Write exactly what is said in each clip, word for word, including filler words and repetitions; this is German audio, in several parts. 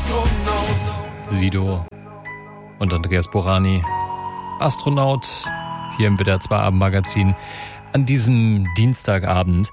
Astronaut. Sido und Andreas Borani. Astronaut hier im W D R zwei Abendmagazin an diesem Dienstagabend.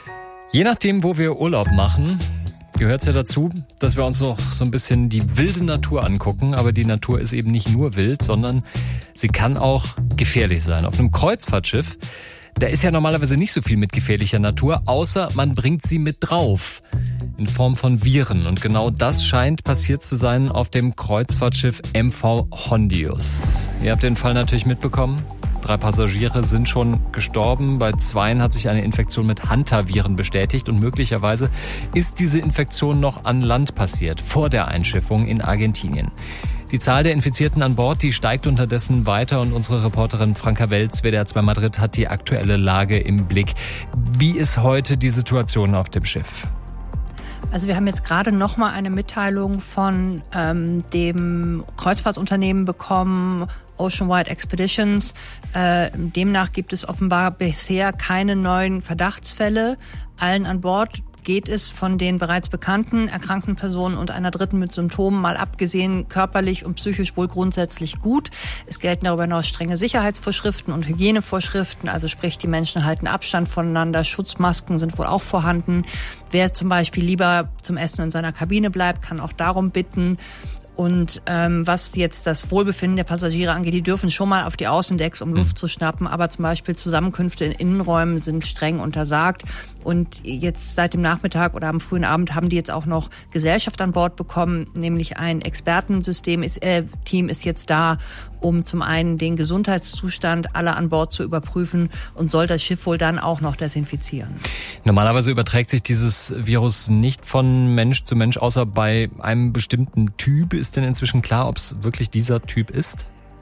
Je nachdem, wo wir Urlaub machen, gehört es ja dazu, dass wir uns noch so ein bisschen die wilde Natur angucken. Aber die Natur ist eben nicht nur wild, sondern sie kann auch gefährlich sein. Auf einem Kreuzfahrtschiff, da ist ja normalerweise nicht so viel mit gefährlicher Natur, außer man bringt sie mit drauf. In Form von Viren. Und genau das scheint passiert zu sein auf dem Kreuzfahrtschiff M V Hondius. Ihr habt den Fall natürlich mitbekommen. Drei Passagiere sind schon gestorben. Bei zweien hat sich eine Infektion mit Hantaviren bestätigt. Und möglicherweise ist diese Infektion noch an Land passiert, vor der Einschiffung in Argentinien. Die Zahl der Infizierten an Bord, die steigt unterdessen weiter. Und unsere Reporterin Franka Welz, W D R zwei Madrid, hat die aktuelle Lage im Blick. Wie ist heute die Situation auf dem Schiff? Also wir haben jetzt gerade noch mal eine Mitteilung von ähm, dem Kreuzfahrtsunternehmen bekommen, Ocean Wide Expeditions. Äh, demnach gibt es offenbar bisher keine neuen Verdachtsfälle. Allen an Bord geht es von den bereits bekannten erkrankten Personen und einer dritten mit Symptomen mal abgesehen körperlich und psychisch wohl grundsätzlich gut. Es gelten darüber hinaus strenge Sicherheitsvorschriften und Hygienevorschriften, also sprich die Menschen halten Abstand voneinander, Schutzmasken sind wohl auch vorhanden. Wer zum Beispiel lieber zum Essen in seiner Kabine bleibt, kann auch darum bitten. Und ähm, was jetzt das Wohlbefinden der Passagiere angeht, die dürfen schon mal auf die Außendecks, um Luft zu schnappen, aber zum Beispiel Zusammenkünfte in Innenräumen sind streng untersagt. Und jetzt seit dem Nachmittag oder am frühen Abend haben die jetzt auch noch Gesellschaft an Bord bekommen, nämlich ein Expertensystem ist, äh, Team ist jetzt da, um zum einen den Gesundheitszustand aller an Bord zu überprüfen und soll das Schiff wohl dann auch noch desinfizieren. Normalerweise überträgt sich dieses Virus nicht von Mensch zu Mensch, außer bei einem bestimmten Typ. Ist denn inzwischen klar, ob es wirklich dieser Typ ist?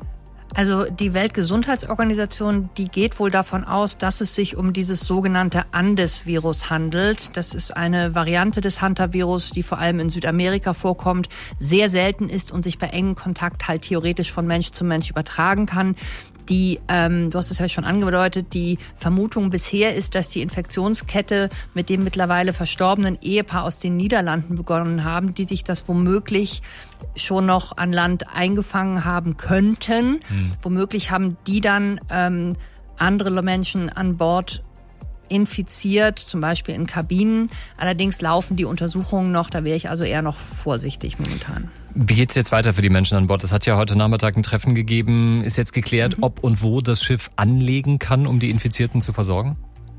Also die Weltgesundheitsorganisation, die geht wohl davon aus, dass es sich um dieses sogenannte Andes-Virus handelt. Das ist eine Variante des Hantavirus, die vor allem in Südamerika vorkommt, sehr selten ist und sich bei engem Kontakt halt theoretisch von Mensch zu Mensch übertragen kann. Die, ähm, du hast es ja schon angedeutet, die Vermutung bisher ist, dass die Infektionskette mit dem mittlerweile verstorbenen Ehepaar aus den Niederlanden begonnen haben, die sich das womöglich schon noch an Land eingefangen haben könnten. Hm. Womöglich haben die dann ähm, andere Menschen an Bord infiziert, zum Beispiel in Kabinen. Allerdings laufen die Untersuchungen noch, da wäre ich also eher noch vorsichtig momentan. Wie geht's jetzt weiter für die Menschen an Bord? Es hat ja heute Nachmittag ein Treffen gegeben. Ist jetzt geklärt, mhm. ob und wo das Schiff anlegen kann, um die Infizierten zu versorgen?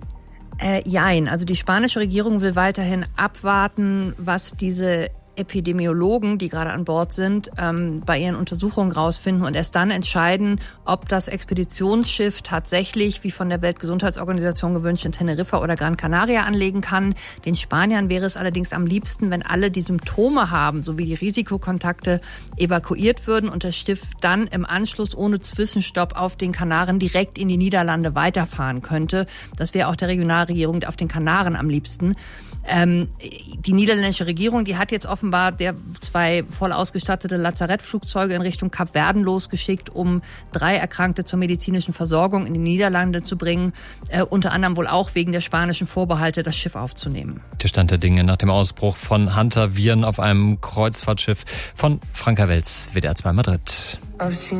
Äh, jein. Also die spanische Regierung will weiterhin abwarten, was diese Epidemiologen, die gerade an Bord sind, ähm, bei ihren Untersuchungen rausfinden und erst dann entscheiden, ob das Expeditionsschiff tatsächlich, wie von der Weltgesundheitsorganisation gewünscht, in Teneriffa oder Gran Canaria anlegen kann. Den Spaniern wäre es allerdings am liebsten, wenn alle die Symptome haben, sowie die Risikokontakte, evakuiert würden und das Schiff dann im Anschluss ohne Zwischenstopp auf den Kanaren direkt in die Niederlande weiterfahren könnte. Das wäre auch der Regionalregierung auf den Kanaren am liebsten. Ähm, die niederländische Regierung, die hat jetzt offenbar der zwei voll ausgestattete Lazarettflugzeuge in Richtung Kap Verden losgeschickt, um drei Erkrankte zur medizinischen Versorgung in die Niederlande zu bringen, äh, unter anderem wohl auch wegen der spanischen Vorbehalte, das Schiff aufzunehmen. Der Stand der Dinge nach dem Ausbruch von Hantaviren auf einem Kreuzfahrtschiff von Franka Welz, W D R zwei Madrid.